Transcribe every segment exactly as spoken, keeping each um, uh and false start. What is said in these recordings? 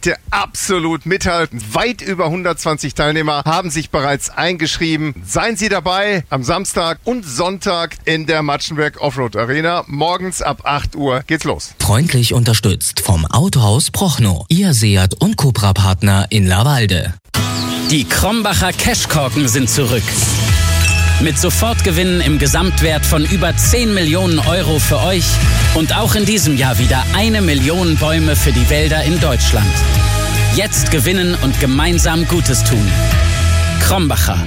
Geschichte absolut mithalten. Weit über hundertzwanzig Teilnehmer haben sich bereits eingeschrieben. Seien Sie dabei am Samstag und Sonntag in der Matschenberg Offroad Arena. Morgens ab acht Uhr geht's los. Freundlich unterstützt vom Autohaus Prochnow. Ihr Seat und Cupra-Partner in Lavalde. Die Krombacher Cashkorken sind zurück. Mit Sofortgewinnen im Gesamtwert von über zehn Millionen Euro für euch und auch in diesem Jahr wieder eine Million Bäume für die Wälder in Deutschland. Jetzt gewinnen und gemeinsam Gutes tun. Krombacher.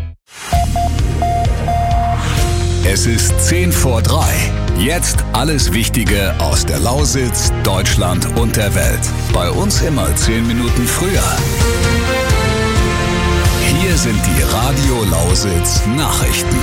Es ist zehn vor drei. Jetzt alles Wichtige aus der Lausitz, Deutschland und der Welt. Bei uns immer zehn Minuten früher. Hier sind die Radio Lausitz Nachrichten.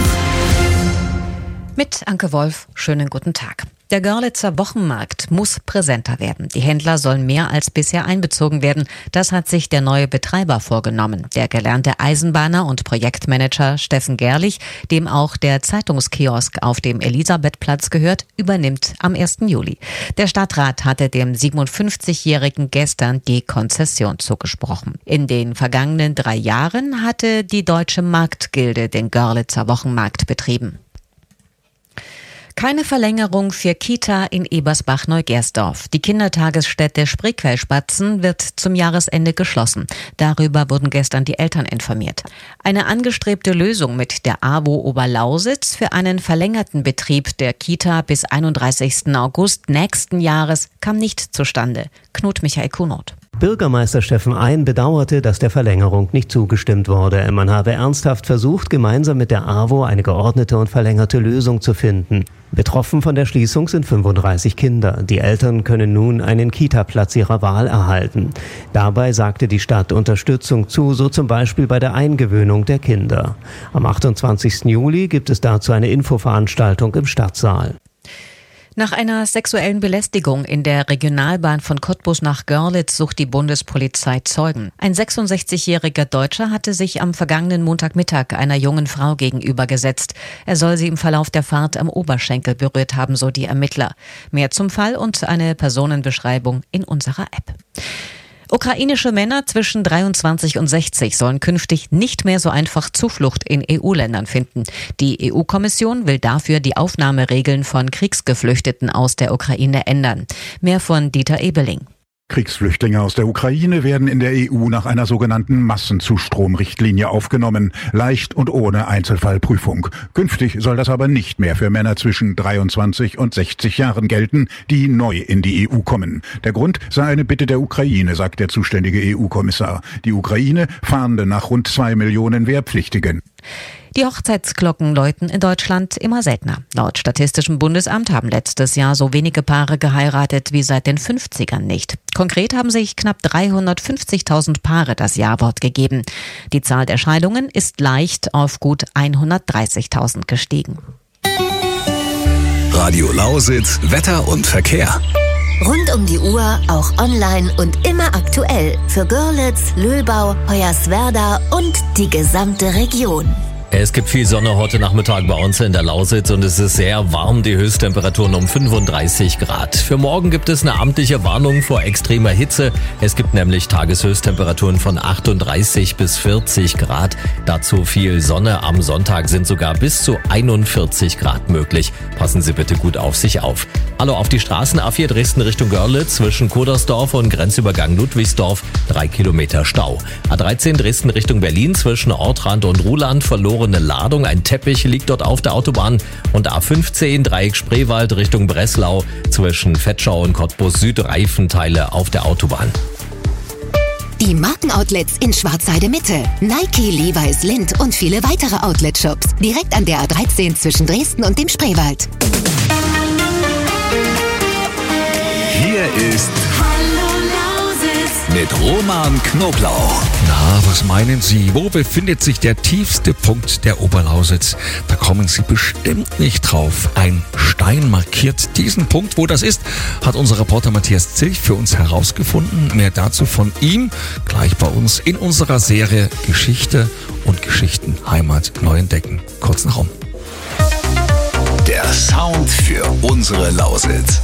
Mit Anke Wolf, schönen guten Tag. Der Görlitzer Wochenmarkt muss präsenter werden. Die Händler sollen mehr als bisher einbezogen werden. Das hat sich der neue Betreiber vorgenommen. Der gelernte Eisenbahner und Projektmanager Steffen Gerlich, dem auch der Zeitungskiosk auf dem Elisabethplatz gehört, übernimmt am ersten Juli. Der Stadtrat hatte dem siebenundfünfzigjährigen gestern die Konzession zugesprochen. In den vergangenen drei Jahren hatte die Deutsche Marktgilde den Görlitzer Wochenmarkt betrieben. Keine Verlängerung für Kita in Ebersbach-Neugersdorf. Die Kindertagesstätte Spreequellspatzen wird zum Jahresende geschlossen. Darüber wurden gestern die Eltern informiert. Eine angestrebte Lösung mit der AWO Oberlausitz für einen verlängerten Betrieb der Kita bis einunddreißigsten August nächsten Jahres kam nicht zustande. Knut Michael Kuhnert. Bürgermeister Steffen Ein bedauerte, dass der Verlängerung nicht zugestimmt wurde. Man habe ernsthaft versucht, gemeinsam mit der AWO eine geordnete und verlängerte Lösung zu finden. Betroffen von der Schließung sind fünfunddreißig Kinder. Die Eltern können nun einen Kita-Platz ihrer Wahl erhalten. Dabei sagte die Stadt Unterstützung zu, so zum Beispiel bei der Eingewöhnung der Kinder. Am achtundzwanzigsten Juli gibt es dazu eine Infoveranstaltung im Stadtsaal. Nach einer sexuellen Belästigung in der Regionalbahn von Cottbus nach Görlitz sucht die Bundespolizei Zeugen. Ein sechsundsechzigjähriger Deutscher hatte sich am vergangenen Montagmittag einer jungen Frau gegenübergesetzt. Er soll sie im Verlauf der Fahrt am Oberschenkel berührt haben, so die Ermittler. Mehr zum Fall und eine Personenbeschreibung in unserer App. Ukrainische Männer zwischen dreiundzwanzig und sechzig sollen künftig nicht mehr so einfach Zuflucht in E U-Ländern finden. Die E U-Kommission will dafür die Aufnahmeregeln von Kriegsgeflüchteten aus der Ukraine ändern. Mehr von Dieter Ebeling. Kriegsflüchtlinge aus der Ukraine werden in der E U nach einer sogenannten Massenzustromrichtlinie aufgenommen, leicht und ohne Einzelfallprüfung. Künftig soll das aber nicht mehr für Männer zwischen dreiundzwanzig und sechzig Jahren gelten, die neu in die E U kommen. Der Grund sei eine Bitte der Ukraine, sagt der zuständige E U-Kommissar. Die Ukraine fahnde nach rund zwei Millionen Wehrpflichtigen. Die Hochzeitsglocken läuten in Deutschland immer seltener. Laut Statistischem Bundesamt haben letztes Jahr so wenige Paare geheiratet wie seit den fünfzigern nicht. Konkret haben sich knapp dreihundertfünfzigtausend Paare das Jawort gegeben. Die Zahl der Scheidungen ist leicht auf gut hundertdreißigtausend gestiegen. Radio Lausitz, Wetter und Verkehr. Rund um die Uhr, auch online und immer aktuell für Görlitz, Löbau, Hoyerswerda und die gesamte Region. Es gibt viel Sonne heute Nachmittag bei uns in der Lausitz und es ist sehr warm, die Höchsttemperaturen um fünfunddreißig Grad. Für morgen gibt es eine amtliche Warnung vor extremer Hitze. Es gibt nämlich Tageshöchsttemperaturen von achtunddreißig bis vierzig Grad. Dazu viel Sonne. Am Sonntag sind sogar bis zu einundvierzig Grad möglich. Passen Sie bitte gut auf sich auf. Hallo auf die Straßen A vier Dresden Richtung Görlitz zwischen Kodersdorf und Grenzübergang Ludwigsdorf. Drei Kilometer Stau. A dreizehn Dresden Richtung Berlin zwischen Ortrand und Ruhland verloren eine Ladung. Ein Teppich liegt dort auf der Autobahn. Und A fünfzehn Dreieck Spreewald Richtung Breslau zwischen Vetschau und Cottbus Südreifenteile auf der Autobahn. Die Markenoutlets in Schwarzheide Mitte. Nike, Levi's, Lindt und viele weitere Outlet-Shops. Direkt an der A dreizehn zwischen Dresden und dem Spreewald. Hier ist mit Roman Knoblauch. Na, was meinen Sie? Wo befindet sich der tiefste Punkt der Oberlausitz? Da kommen Sie bestimmt nicht drauf. Ein Stein markiert diesen Punkt. Wo das ist, hat unser Reporter Matthias Zilch für uns herausgefunden. Mehr dazu von ihm gleich bei uns in unserer Serie Geschichte und Geschichten Heimat neu entdecken. Kurz nach um. Der Sound für unsere Lausitz.